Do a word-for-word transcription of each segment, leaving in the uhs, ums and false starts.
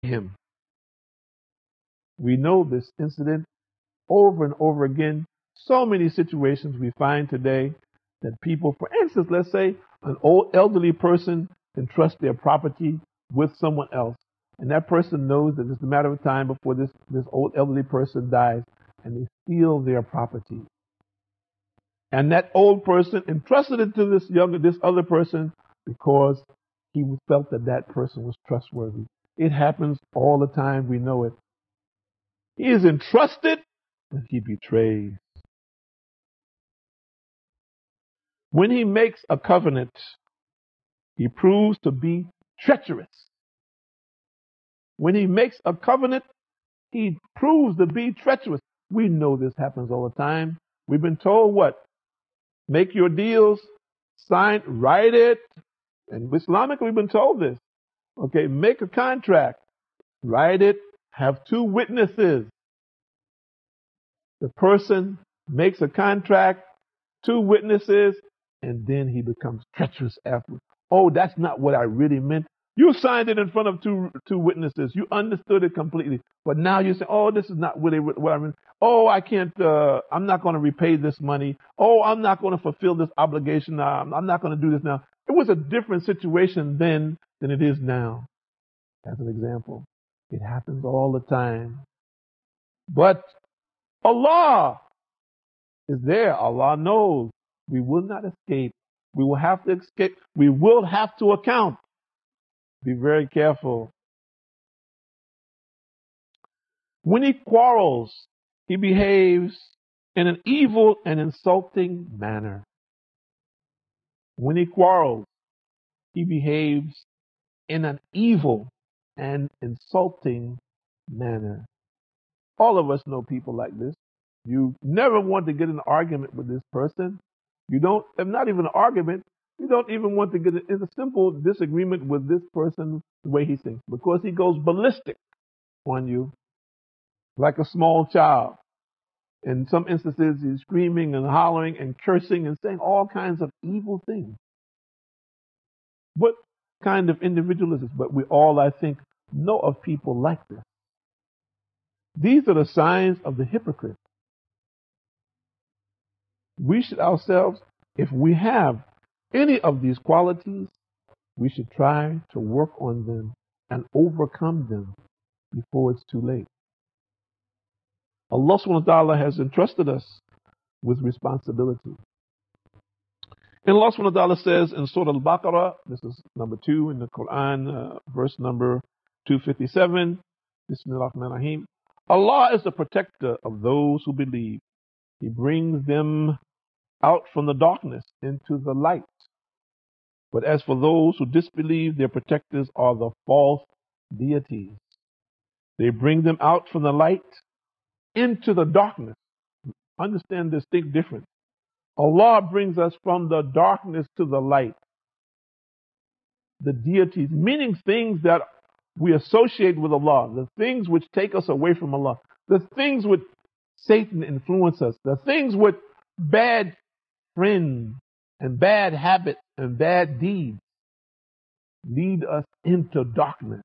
him. We know this incident over and over again. So many situations we find today that people, for instance, let's say an old elderly person entrusts their property with someone else, and that person knows that it's a matter of time before this, this old elderly person dies, and they steal their property. And that old person entrusted it to this younger, this other person because he felt that that person was trustworthy. It happens all the time. We know it. He is entrusted and he betrays. When he makes a covenant, he proves to be treacherous. When he makes a covenant, he proves to be treacherous. We know this happens all the time. We've been told what? Make your deals, sign, write it. And Islamically, we've been told this. Okay, make a contract, write it, have two witnesses. The person makes a contract, two witnesses, and then he becomes treacherous after. Oh, that's not what I really meant. You signed it in front of two two witnesses. You understood it completely, but now you say, "Oh, this is not really what I meant. Oh, I can't. Uh, I'm not going to repay this money. Oh, I'm not going to fulfill this obligation. I'm, I'm not going to do this now." It was a different situation then than it is now. As an example, it happens all the time. But Allah is there. Allah knows. We will not escape. We will have to escape. We will have to account. Be very careful. When he quarrels, he behaves in an evil and insulting manner. When he quarrels, he behaves in an evil and insulting manner. All of us know people like this. You never want to get in an argument with this person. You don't, if not even an argument, you don't even want to get in a simple disagreement with this person the way he thinks, because he goes ballistic on you like a small child. In some instances, he's screaming and hollering and cursing and saying all kinds of evil things. What kind of individual is this? But we all, I think, know of people like this. These are the signs of the hypocrite. We should ourselves, if we have any of these qualities, we should try to work on them and overcome them before it's too late. Allah subhanahu wa ta'ala has entrusted us with responsibility. And Allah subhanahu wa ta'ala says in Surah Al-Baqarah, this is number two in the Quran, uh, verse number two fifty-seven, Bismillahirrahmanirrahim. Allah is the protector of those who believe. He brings them out from the darkness into the light. But as for those who disbelieve, their protectors are the false deities. They bring them out from the light into the darkness. Understand this distinct difference. Allah brings us from the darkness to the light. The deities, meaning things that we associate with Allah, the things which take us away from Allah, the things which Satan influence us, the things with bad friends and bad habits and bad deeds lead us into darkness.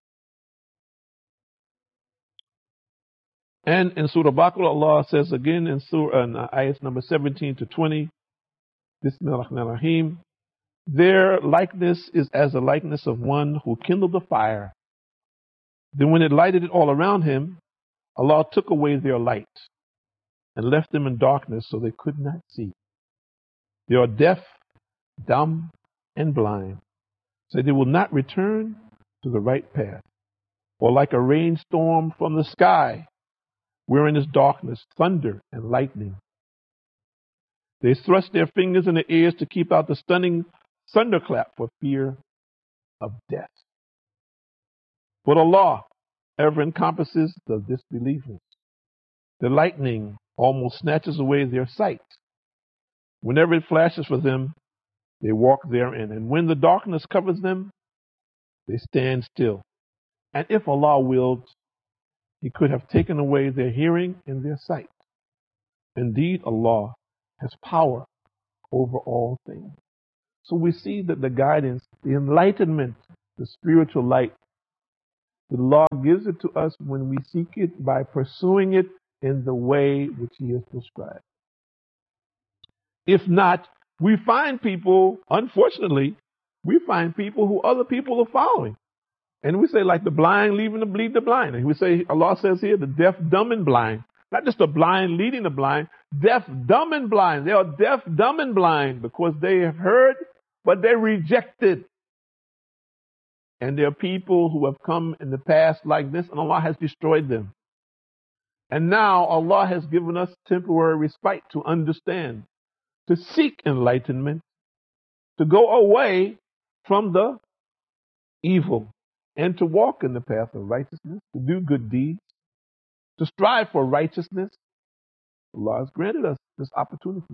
And in Surah Baqarah, Allah says again in Surah in ayahs number seventeen to twenty, Bismillahirrahmanirrahim, their likeness is as the likeness of one who kindled a fire. Then when it lighted it all around him, Allah took away their light and left them in darkness so they could not see. They are deaf, dumb, and blind, so they will not return to the right path. Or like a rainstorm from the sky, wherein is darkness, thunder, and lightning. They thrust their fingers in their ears to keep out the stunning thunderclap for fear of death. But Allah ever encompasses the disbelievers. The lightning almost snatches away their sight. Whenever it flashes for them, they walk therein. And when the darkness covers them, they stand still. And if Allah willed, He could have taken away their hearing and their sight. Indeed, Allah has power over all things. So we see that the guidance, the enlightenment, the spiritual light The law gives it to us when we seek it by pursuing it in the way which He has prescribed. If not, we find people, unfortunately, we find people who other people are following. And we say, like the blind leaving the lead the blind. And we say, Allah says here, the deaf, dumb, and blind. Not just the blind leading the blind, deaf, dumb, and blind. They are deaf, dumb, and blind because they have heard, but they rejected. And there are people who have come in the past like this, and Allah has destroyed them. And now Allah has given us temporary respite to understand, to seek enlightenment, to go away from the evil, and to walk in the path of righteousness, to do good deeds, to strive for righteousness. Allah has granted us this opportunity.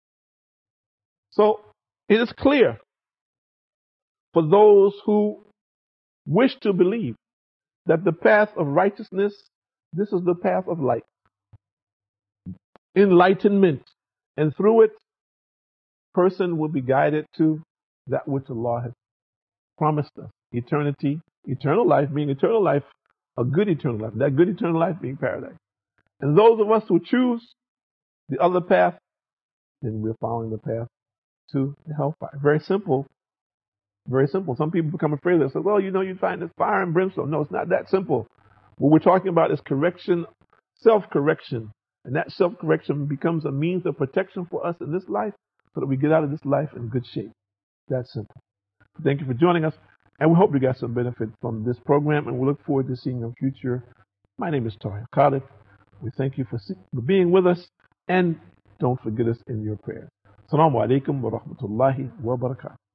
So it is clear for those who wish to believe that the path of righteousness, this is the path of light, enlightenment, and through it, person will be guided to that which Allah has promised us, eternity, eternal life, being eternal life, a good eternal life, that good eternal life being paradise. And those of us who choose the other path, then we're following the path to the hellfire. Very simple. Very simple. Some people become afraid of it. Say, well, you know, you find this fire and brimstone. No, it's not that simple. What we're talking about is correction, self-correction. And that self-correction becomes a means of protection for us in this life so that we get out of this life in good shape. That's simple. Thank you for joining us. And we hope you got some benefit from this program. And we look forward to seeing you in the future. My name is Tahir Khalid. We thank you for, for being with us. And don't forget us in your prayers. Assalamu alaikum wa rahmatullahi wa barakatuh.